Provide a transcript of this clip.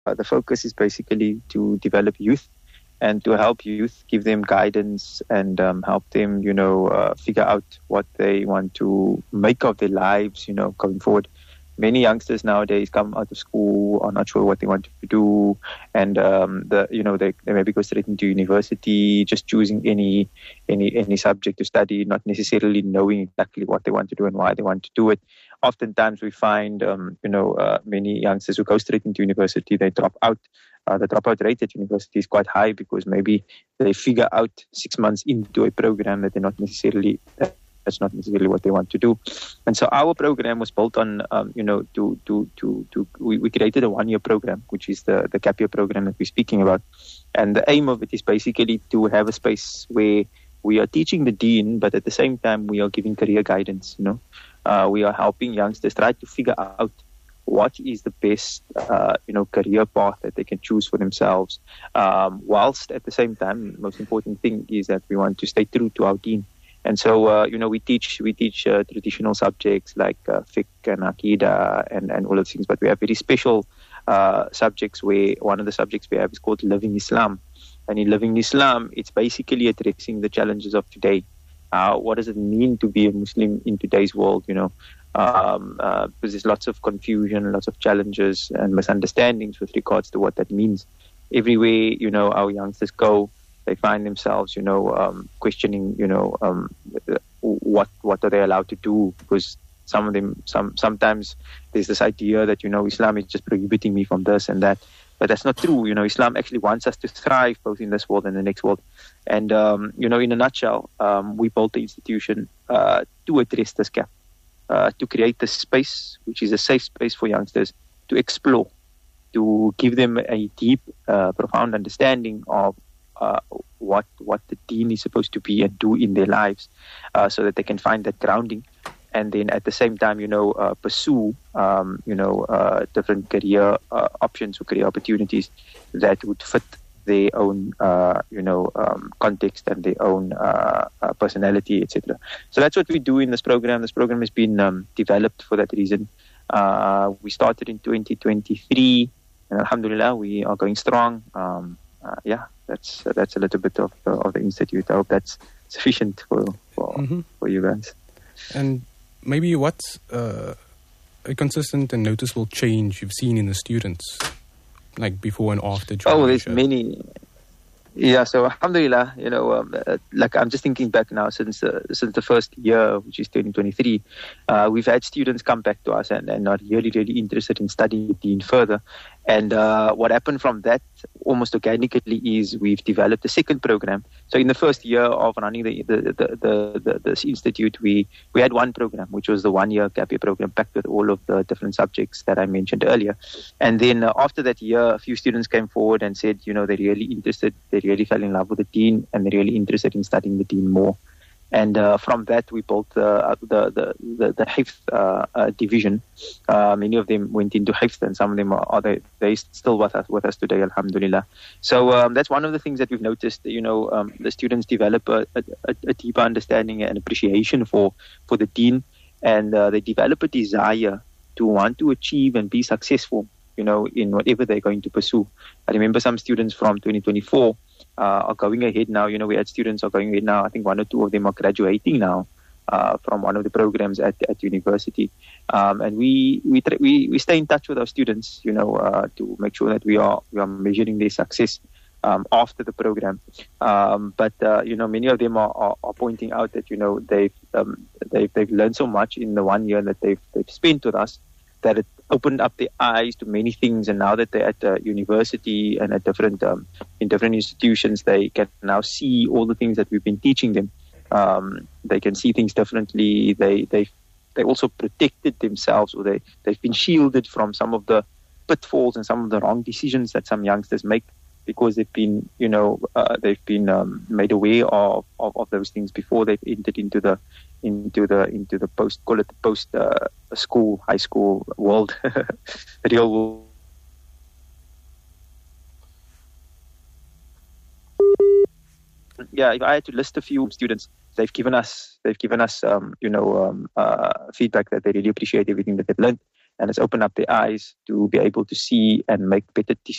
the focus is basically to develop youth and to help youth, give them guidance and help them, figure out what they want to make of their lives, going forward. Many youngsters nowadays come out of school, are not sure what they want to do, and they maybe go straight into university, just choosing any subject to study, not necessarily knowing exactly what they want to do and why they want to do it. Oftentimes, we find many youngsters who go straight into university, they drop out. The dropout rate at university is quite high because maybe they figure out 6 months into a program that that's not necessarily what they want to do. And so our program was built on, we created a 1-year program, which is the gap year program that we're speaking about. And the aim of it is basically to have a space where we are teaching the deen, but at the same time, we are giving career guidance, we are helping youngsters try to figure out what is the best, career path that they can choose for themselves. Whilst at the same time, the most important thing is that we want to stay true to our deen. And so, we teach traditional subjects like fiqh and aqidah and all of those things, but we have very special subjects where one of the subjects we have is called Living Islam. And in Living Islam, it's basically addressing the challenges of today. What does it mean to be a Muslim in today's world, because there's lots of confusion, lots of challenges and misunderstandings with regards to what that means. Everywhere, our youngsters go, they find themselves, questioning, what are they allowed to do? Because some of them, sometimes there's this idea that, Islam is just prohibiting me from this and that. But that's not true. Islam actually wants us to thrive both in this world and the next world. And, in a nutshell, we built the institution to address this gap, to create this space, which is a safe space for youngsters to explore, to give them a deep, profound understanding of what the deen is supposed to be and do in their lives, so that they can find that grounding. And then at the same time, pursue, different career options or career opportunities that would fit their own, context and their own personality, etc. So that's what we do in this program. This program has been developed for that reason. We started in 2023, and alhamdulillah, we are going strong. That's a little bit of the institute. I hope that's sufficient for you guys. And maybe what's a consistent and noticeable change you've seen in the students, like before and after? Oh, there's many. Yeah, so alhamdulillah, like I'm just thinking back now since the first year, which is 2023, we've had students come back to us and are really, really interested in studying deen further. And what happened from that, almost organically, is we've developed a second program. So in the first year of running the institute, we had one program, which was the 1-year gap year program, packed with all of the different subjects that I mentioned earlier. And then after that year, a few students came forward and said, they're really interested, they really fell in love with the deen, and they're really interested in studying the deen more. And from that, we built the Hifz division. Many of them went into Hifz, and some of them they still with us today, alhamdulillah. So that's one of the things that we've noticed. The students develop a deeper understanding and appreciation for the deen, and they develop a desire to want to achieve and be successful, in whatever they're going to pursue. I remember some students from 2024 are going ahead now. We had students are going ahead now. I think 1 or 2 of them are graduating now from one of the programs at university. And we stay in touch with our students, to make sure that we are measuring their success after the program. But many of them are pointing out that they've learned so much in the 1 year that they've spent with us, that it opened up their eyes to many things. And now that they're at university and at different institutions, they can now see all the things that we've been teaching them. They can see things differently. They also protected themselves, or they've been shielded from some of the pitfalls and some of the wrong decisions that some youngsters make, because they've been made aware of those things before they've entered into the post, call it the post school, high school world, real world. Yeah, if I had to list a few students, they've given us feedback that they really appreciate everything that they've learned, and it's opened up their eyes to be able to see and make better